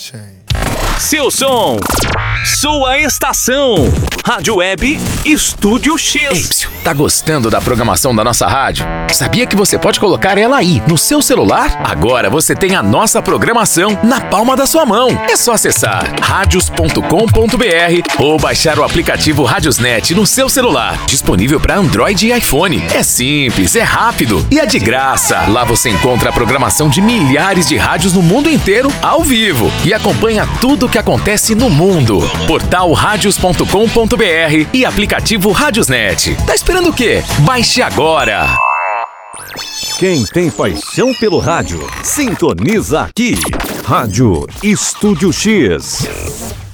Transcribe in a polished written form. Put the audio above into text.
Seu som, sua estação. Rádio Web Estúdio X. Ei, tá gostando da programação da nossa rádio? Sabia que você pode colocar ela aí, no seu celular? Agora você tem a nossa programação na palma da sua mão. É só acessar radios.com.br ou baixar o aplicativo Radiosnet no seu celular. Disponível para Android e iPhone. É simples, é rápido e é de graça. Lá você encontra a programação de milhares de rádios no mundo inteiro ao vivo e acompanha tudo o que acontece no mundo. Portal radios.com.br e aplicativo Radiosnet. Tá esperando o quê? Baixe agora! Quem tem paixão pelo rádio, sintoniza aqui. Rádio Estúdio X.